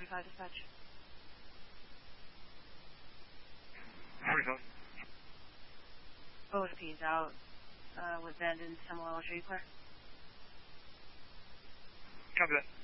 45 dispatch. 45. OSP is out with Bend and Semel. Are you clear? Copy that.